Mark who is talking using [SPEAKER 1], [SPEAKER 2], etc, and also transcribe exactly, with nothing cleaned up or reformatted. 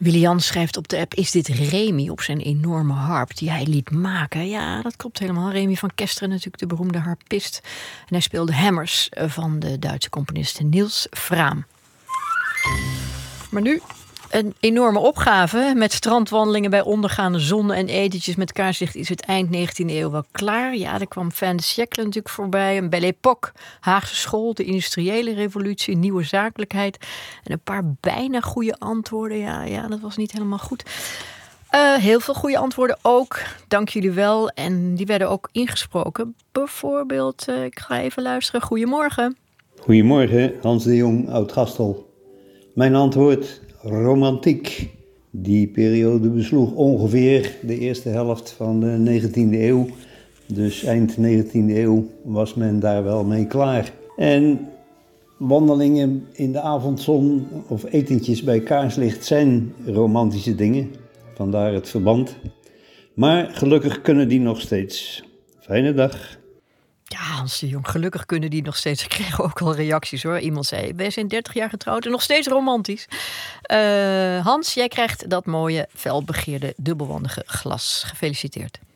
[SPEAKER 1] Willian schrijft op de app: is dit Remy op zijn enorme harp die hij liet maken? Ja, dat klopt helemaal. Remy van Kesteren, natuurlijk de beroemde harpist. En hij speelde hammers van de Duitse componist Niels Frahm. Maar nu een enorme opgave. Met strandwandelingen bij ondergaande zon en etentjes met kaarslicht is het eind negentiende eeuw wel klaar. Ja, er kwam Fin de siècle natuurlijk voorbij. Een Belle Époque, Haagse school, de industriële revolutie, nieuwe zakelijkheid. En een paar bijna goede antwoorden. Ja, ja, dat was niet helemaal goed. Uh, heel veel goede antwoorden ook. Dank jullie wel. En die werden ook ingesproken. Bijvoorbeeld, uh, ik ga even luisteren. Goedemorgen.
[SPEAKER 2] Goedemorgen, Hans de Jong, Oud-Gastel. Mijn antwoord: romantiek. Die periode besloeg ongeveer de eerste helft van de negentiende eeuw. Dus eind negentiende eeuw was men daar wel mee klaar. En wandelingen in de avondzon of etentjes bij kaarslicht zijn romantische dingen. Vandaar het verband. Maar gelukkig kunnen die nog steeds. Fijne dag.
[SPEAKER 1] Ja, Hans de Jong, gelukkig kunnen die nog steeds. Ik kreeg ook al reacties hoor. Iemand zei, wij zijn dertig jaar getrouwd en nog steeds romantisch. Uh, Hans, jij krijgt dat mooie felbegeerde dubbelwandige glas. Gefeliciteerd.